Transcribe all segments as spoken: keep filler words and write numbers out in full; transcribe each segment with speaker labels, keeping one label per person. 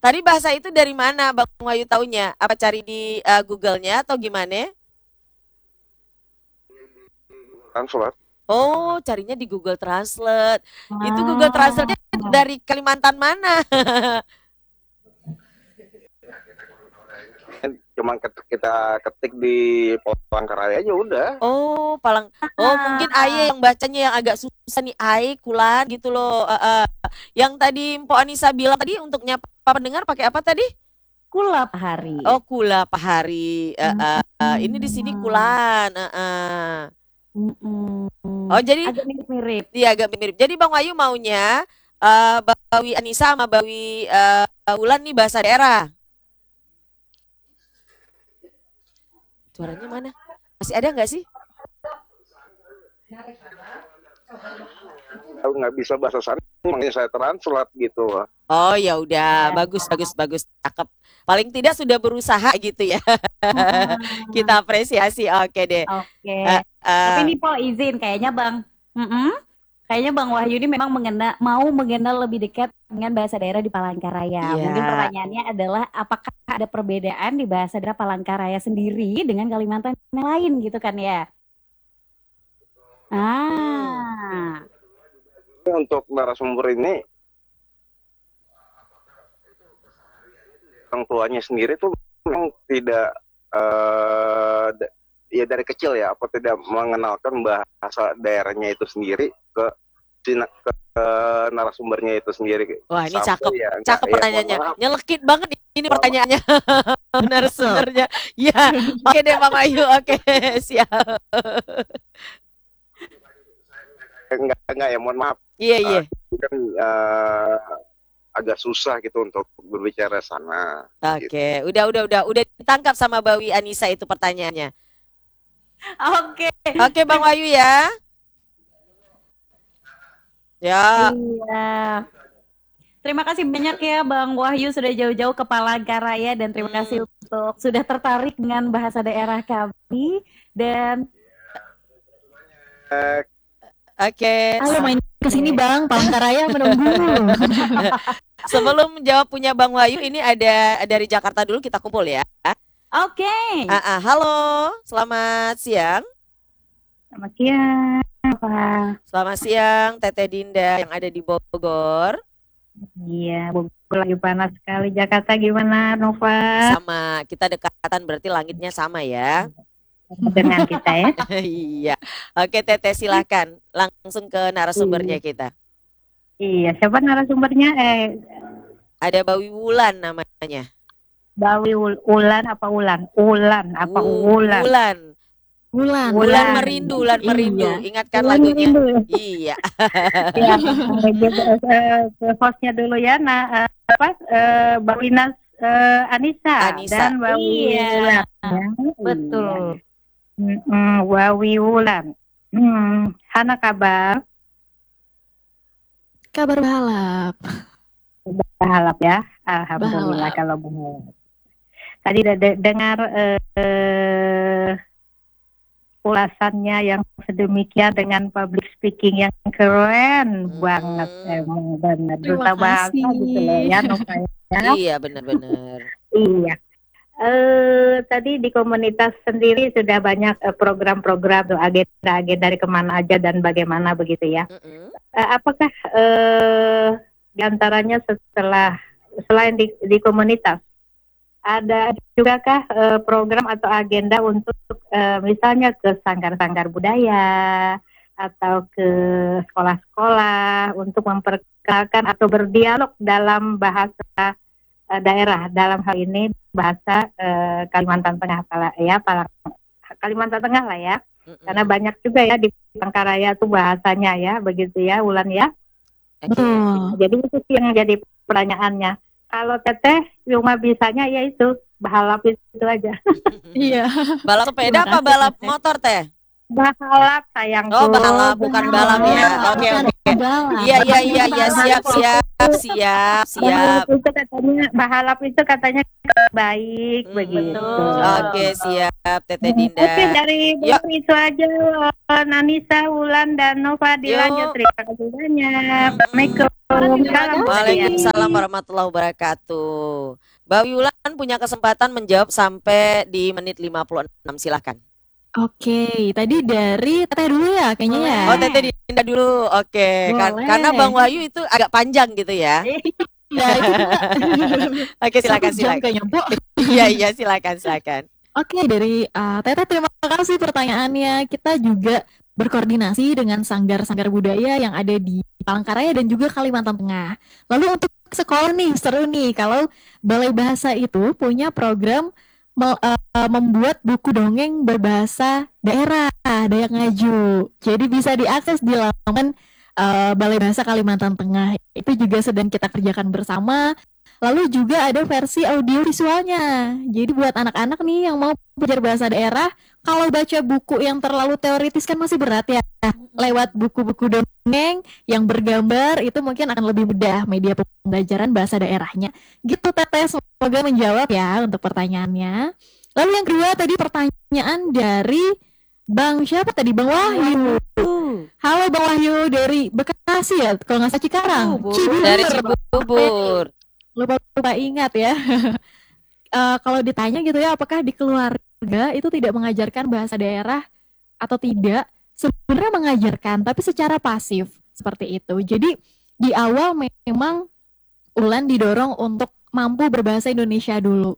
Speaker 1: Tadi bahasa itu dari mana Bang Wahyu taunya? Apa cari di uh, Google-nya atau gimana?
Speaker 2: Translate.
Speaker 1: Oh, carinya di Google Translate. Itu Google
Speaker 3: Ah,
Speaker 1: Translate-nya dari Kalimantan mana?
Speaker 2: Cuma kita ketik di Palangkaraya aja udah.
Speaker 1: Oh, Palang. Oh, mungkin Aye yang bacanya yang agak susah nih, Aye, Kulan gitu loh. Uh, uh. Yang tadi Mpok Anissa bilang tadi untuk nyapa pendengar pakai apa tadi?
Speaker 3: Kula Pahari.
Speaker 1: Oh, Kula Pahari. Uh, uh, uh. Ini di sini Kulan. Uh, uh.
Speaker 3: Mm-mm.
Speaker 1: Oh, jadi
Speaker 3: Agak mirip-mirip.
Speaker 1: iya agak mirip. Jadi Bang Wahyu maunya uh, Bawi Anissa sama Bawi uh, Wulan nih bahasa daerah. Suaranya mana? Masih ada nggak sih?
Speaker 2: Kalau nggak bisa bahasa sana, makanya saya translate gitu.
Speaker 1: Oh ya udah, bagus bagus bagus, cakep. Paling tidak sudah berusaha gitu ya. Kita apresiasi, oke deh.
Speaker 3: Oke.
Speaker 1: Uh, uh,
Speaker 3: Tapi ini Po izin, kayaknya Bang, Mm-mm. kayaknya Bang Wahyu ini memang mengena, mau mengenal lebih dekat dengan bahasa daerah di Palangkaraya.
Speaker 1: Iya.
Speaker 3: Mungkin pertanyaannya adalah apakah ada perbedaan di bahasa daerah Palangkaraya sendiri dengan Kalimantan yang lain gitu kan ya? Ah.
Speaker 2: Untuk narasumber ini, orang tuanya sendiri tuh memang tidak uh, ya dari kecil ya, apa tidak mengenalkan bahasa daerahnya itu sendiri ke ke, ke narasumbernya itu sendiri.
Speaker 1: Wah ini
Speaker 2: Sampai
Speaker 1: cakep,
Speaker 2: ya,
Speaker 1: cakep
Speaker 2: ya,
Speaker 1: pertanyaannya,
Speaker 2: maaf.
Speaker 1: nyelekit banget ini pertanyaannya, narasumbernya. Ya, oke deh Bang Ayu, oke siap.
Speaker 2: Enggak, enggak ya, mohon maaf.
Speaker 1: Iya iya.
Speaker 2: Uh, kan uh, agak susah gitu untuk berbicara sana.
Speaker 1: Oke,
Speaker 2: gitu.
Speaker 1: udah udah udah udah ditangkap sama Bawi Anissa itu pertanyaannya.
Speaker 3: Oke.
Speaker 1: Oke Bang Wahyu ya. Ya.
Speaker 3: Iya. Terima kasih banyak ya Bang Wahyu sudah jauh-jauh ke Palangkaraya dan terima kasih
Speaker 1: Hmm.
Speaker 3: untuk sudah tertarik dengan bahasa daerah kami dan
Speaker 2: Uh,
Speaker 1: Oke.
Speaker 4: Ayo main ke sini Bang, Palangkaraya menunggu.
Speaker 1: Sebelum menjawab punya Bang Wahyu, ini ada dari Jakarta dulu kita kumpul ya.
Speaker 3: Oke. Okay.
Speaker 1: Ah, ah, halo, selamat siang.
Speaker 5: Selamat siang, Pak.
Speaker 1: Selamat siang, Teteh Dinda yang ada di Bogor.
Speaker 5: Iya, Bogor lagi panas sekali. Jakarta gimana, Nova?
Speaker 1: Sama, kita dekatan berarti langitnya sama ya.
Speaker 5: Dengan kita ya.
Speaker 1: Iya. Oke Teteh silakan langsung ke narasumbernya kita.
Speaker 5: Iya, siapa narasumbernya? Eh,
Speaker 1: ada Bawi Wulan namanya.
Speaker 5: Bawi Ulan apa Ulan? Ulan apa Ulan?
Speaker 1: Ulan.
Speaker 4: Ulan.
Speaker 1: Ulan merindu, Ulan merindu. Iya. Ingatkan
Speaker 5: Ulan
Speaker 1: lagunya.
Speaker 5: Merindu.
Speaker 1: Iya.
Speaker 5: Ya, uh, hostnya dulu ya. Nah, uh, apa? Uh, Bawinas uh, Anissa,
Speaker 1: Anissa
Speaker 5: dan Bawi
Speaker 3: iya.
Speaker 5: Ulan. Ya.
Speaker 3: Betul.
Speaker 5: Hmm, Bawi Ulan. Hmm, Hana kabar?
Speaker 4: Kabar bahalap.
Speaker 5: Bahalap ya. Alhamdulillah bahalap. Kalau bahalap. Tadi udah de- dengar uh, ulasannya yang sedemikian dengan public speaking yang keren hmm. banget emang benar duta bahasa gitu loh ya Nova ya.
Speaker 1: Iya benar-benar.
Speaker 5: Iya. Uh, tadi di komunitas sendiri sudah banyak uh, program-program tuh agenda-agenda dari kemana aja dan bagaimana begitu ya. Mm-hmm. Uh, apakah uh, diantaranya setelah selain di, di komunitas ada juga kah uh, program atau agenda untuk uh, misalnya ke sanggar-sanggar budaya atau ke sekolah-sekolah untuk memperkenalkan atau berdialog dalam bahasa uh, daerah, dalam hal ini bahasa uh, Kalimantan Tengah ya, Kalimantan Tengah lah ya. Mm-hmm. Karena banyak juga ya di Palangkaraya tuh bahasanya ya, begitu ya Wulan ya.
Speaker 4: Betul.
Speaker 5: Jadi itu sih yang jadi pertanyaannya. Kalau Teteh cuma bisanya ya itu balap itu aja.
Speaker 4: Iya.
Speaker 1: Balap sepeda apa balap motor Teh?
Speaker 5: Bahalap sayangku.
Speaker 1: Oh, balap bukan balap ya. Oke, oke. Iya, iya, iya, iya, siap, siap, siap, siap.
Speaker 5: Bahalap itu katanya, bahalap itu katanya baik
Speaker 1: Hmm,
Speaker 5: begitu.
Speaker 1: Oke, siap, Teteh Dinda.
Speaker 5: Oke, dari
Speaker 1: Yuk.
Speaker 5: Bang itu aja, eh, Nanisa, Wulan, dan Nova dilanjut.
Speaker 1: Yuk.
Speaker 5: Terima kasih banyak. Assalamualaikum. Salam.
Speaker 1: Waalaikumsalam warahmatullahi wabarakatuh. Mbak Yulan punya kesempatan menjawab sampai di menit lima puluh enam, silahkan.
Speaker 4: Oke, tadi dari Teteh dulu ya kayaknya ya.
Speaker 1: Oh, Teteh Dinda dulu. Oke, Kar-
Speaker 4: Boleh.
Speaker 1: karena Bang Wahyu itu agak panjang gitu ya.
Speaker 4: Ya, itu juga.
Speaker 1: Oke, silakan,
Speaker 4: Satu jam
Speaker 1: silakan.
Speaker 4: kayaknya, Bu.
Speaker 1: Iya, iya, silakan, silakan.
Speaker 4: Oke, dari uh, Teteh terima kasih pertanyaannya. Kita juga berkoordinasi dengan sanggar-sanggar budaya yang ada di Palangkaraya dan juga Kalimantan Tengah. Lalu untuk sekolah nih, seru nih kalau Balai Bahasa itu punya program me- uh, membuat buku dongeng berbahasa daerah, Dayak Ngaju. Jadi bisa diakses di laman uh, Balai Bahasa Kalimantan Tengah. Itu juga sedang kita kerjakan bersama. Lalu juga ada versi audio visualnya. Jadi buat anak-anak nih yang mau belajar bahasa daerah, kalau baca buku yang terlalu teoritis kan masih berat ya. Lewat buku-buku dongeng yang bergambar itu mungkin akan lebih mudah media pembelajaran bahasa daerahnya. Gitu Teteh, semoga menjawab ya untuk pertanyaannya. Lalu yang kedua tadi pertanyaan dari Bang siapa tadi? Bang Wahyu. Halo Bang Wahyu dari Bekasi ya, kalau nggak salah Cikarang. Cibubur.
Speaker 1: Dari Cibubur.
Speaker 4: Lupa-lupa ingat ya. Uh, kalau ditanya gitu ya, apakah di keluarga itu tidak mengajarkan bahasa daerah atau tidak? Sebenarnya mengajarkan, tapi secara pasif seperti itu. Jadi di awal memang Ulan didorong untuk mampu berbahasa Indonesia dulu.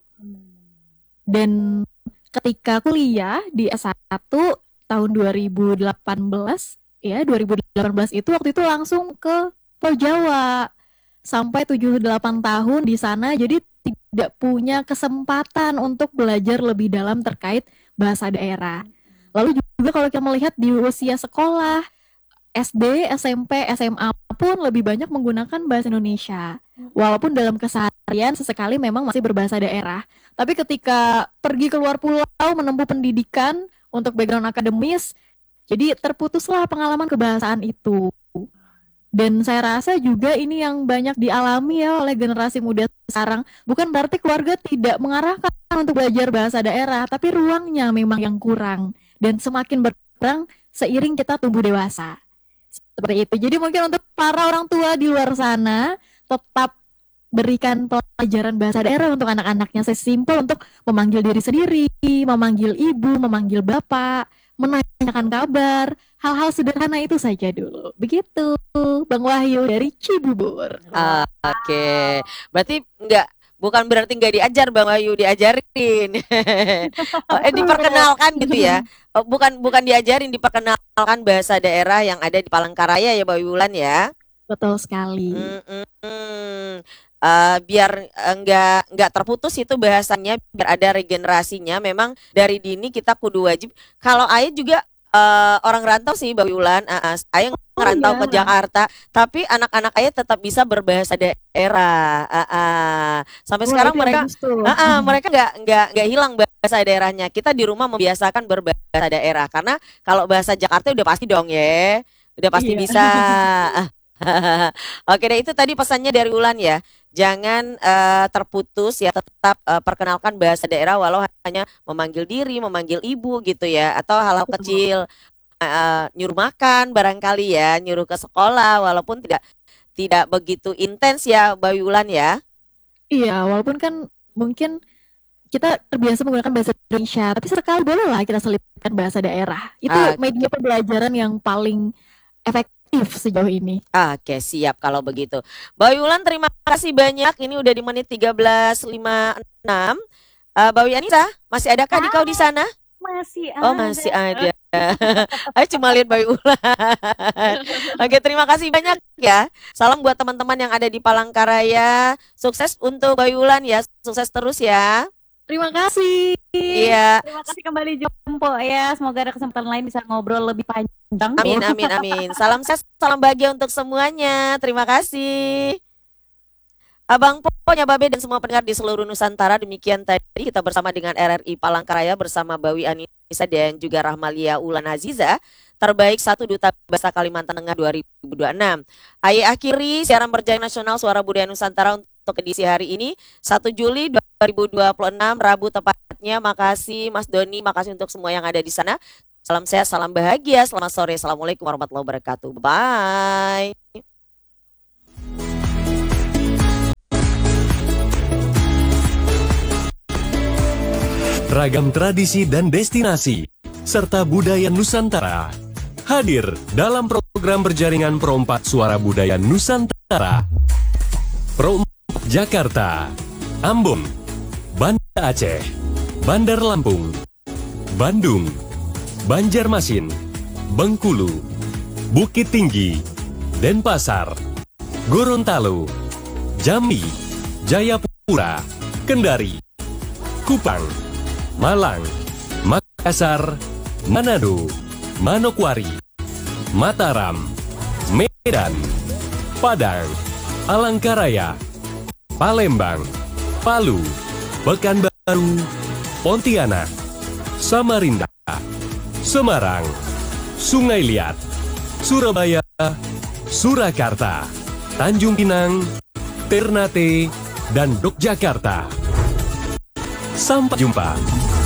Speaker 4: Dan ketika kuliah di S satu tahun dua ribu delapan belas, ya dua ribu delapan belas itu waktu itu langsung ke Pulau Jawa. Sampai tujuh delapan tahun di sana, jadi tidak punya kesempatan untuk belajar lebih dalam terkait bahasa daerah. Lalu juga kalau kita melihat di usia sekolah, S D, S M P, S M A pun lebih banyak menggunakan bahasa Indonesia. Walaupun dalam keseharian sesekali memang masih berbahasa daerah. Tapi ketika pergi keluar pulau menempuh pendidikan untuk background akademis, jadi terputuslah pengalaman kebahasaan itu. Dan saya rasa juga ini yang banyak dialami ya oleh generasi muda sekarang. Bukan berarti keluarga tidak mengarahkan untuk belajar bahasa daerah, tapi ruangnya memang yang kurang. Dan semakin berkurang seiring kita tumbuh dewasa. Seperti itu. Jadi mungkin untuk para orang tua di luar sana, tetap berikan pelajaran bahasa daerah untuk anak-anaknya. Sesimpel untuk memanggil diri sendiri, memanggil ibu, memanggil bapak, menanyakan kabar, hal-hal sederhana itu saja dulu. Begitu, Bang Wahyu dari Cibubur.
Speaker 1: Ah, Oke, berarti enggak, bukan berarti enggak diajar Bang Wahyu, diajarin. Oh, eh, diperkenalkan gitu ya. Oh, bukan bukan diajarin, diperkenalkan bahasa daerah yang ada di Palangkaraya ya, Mbak Yulan ya.
Speaker 4: Betul sekali.
Speaker 1: Mm-mm. Uh, biar uh, nggak nggak terputus itu bahasanya, biar ada regenerasinya. Memang dari dini kita kudu wajib. Kalau Ayah juga uh, orang rantau sih, Mbak Yulan. Uh, Ayah ngerantau
Speaker 4: iya.
Speaker 1: ke Jakarta, tapi anak-anak Ayah tetap bisa berbahasa daerah. Uh, uh. Sampai
Speaker 4: Oh,
Speaker 1: sekarang
Speaker 4: itu yang
Speaker 1: mereka
Speaker 4: bagus tuh.
Speaker 1: uh, uh, mereka nggak nggak nggak hilang bahasa daerahnya. Kita di rumah membiasakan berbahasa daerah, karena kalau bahasa Jakarta udah pasti dong ya, udah pasti
Speaker 4: Iya.
Speaker 1: bisa. Oke deh, itu tadi pesannya dari Ulan ya. Jangan uh, terputus ya, tetap uh, perkenalkan bahasa daerah walau hanya memanggil diri, memanggil ibu gitu ya, atau hal-hal kecil, uh, nyuruh makan barangkali ya, nyuruh ke sekolah walaupun tidak tidak begitu intens ya, Mbak Yulan ya.
Speaker 4: Iya, walaupun kan mungkin kita terbiasa menggunakan bahasa Indonesia, tapi sekali boleh lah kita selipkan bahasa daerah. Itu
Speaker 1: Ah,
Speaker 4: media pembelajaran yang paling efektif sejauh ini.
Speaker 1: Oke, siap kalau begitu. Mbak Yulan, terima kasih banyak. Ini udah di menit tiga belas lima puluh enam. Uh, Mbak Yanisa, masih adakah di kau di sana?
Speaker 3: Masih ada.
Speaker 1: Oh, masih ada. Ayo cuma lihat Mbak Yulan. Oke, terima kasih banyak ya. Salam buat teman-teman yang ada di Palangkaraya. Sukses untuk Mbak Yulan ya. Sukses terus ya.
Speaker 4: Terima kasih.
Speaker 1: Iya.
Speaker 3: Terima kasih kembali Jompo ya. Semoga ada kesempatan lain bisa ngobrol lebih panjang.
Speaker 1: Amin, amin, amin. Salam sehat, salam bahagia untuk semuanya. Terima kasih. Abang Po, Nyababe dan semua pendengar di seluruh Nusantara, demikian tadi kita bersama dengan R R I Palangkaraya bersama Bawi Anissa Raisa dan juga Rahmalia Ulan Aziza, terbaik satu Duta Bahasa Kalimantan Tengah dua ribu dua puluh enam. Ayo akhiri siaran berjalan nasional Suara Budaya Nusantara untuk edisi hari ini, satu Juli dua ribu dua puluh enam, Rabu tepatnya. Makasih Mas Doni, makasih untuk semua yang ada di sana. Salam sehat, salam bahagia, selamat sore. Assalamualaikum warahmatullahi wabarakatuh. Bye.
Speaker 6: Ragam tradisi dan destinasi, serta budaya Nusantara hadir dalam program berjaringan Pro empat Suara Budaya Nusantara. Pro empat Jakarta, Ambon, Banda Aceh, Bandar Lampung, Bandung, Banjarmasin, Bengkulu, Bukit Tinggi, Denpasar, Gorontalo, Jambi, Jayapura, Kendari, Kupang, Malang, Makassar, Manado, Manokwari, Mataram, Medan, Padang, Palangkaraya, Palembang, Palu, Pekanbaru, Pontianak, Samarinda, Semarang, Sungai Liat, Surabaya, Surakarta, Tanjung Pinang, Ternate, dan Yogyakarta. Sampai jumpa.